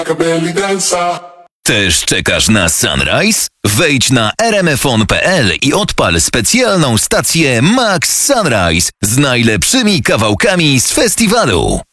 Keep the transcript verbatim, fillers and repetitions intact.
Też czekasz na Sunrise? Wejdź na r m f o n kropka p l i odpal specjalną stację Max Sunrise z najlepszymi kawałkami z festiwalu.